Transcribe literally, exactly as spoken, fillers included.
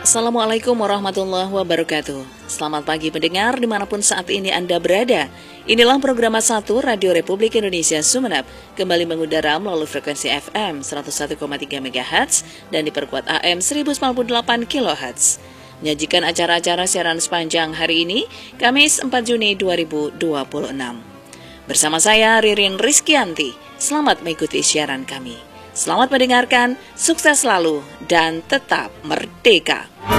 Assalamualaikum warahmatullahi wabarakatuh. Selamat pagi pendengar dimanapun saat ini Anda berada. Inilah program satu Radio Republik Indonesia Sumeneb, kembali mengudara melalui frekuensi F M seratus satu koma tiga megahertz dan diperkuat A M seribu sembilan puluh delapan kilohertz. Menyajikan acara-acara siaran sepanjang hari ini, Kamis empat Juni dua ribu dua puluh enam. Bersama saya Ririn Rizkyanti, selamat mengikuti siaran kami. Selamat mendengarkan, sukses selalu, dan tetap merdeka.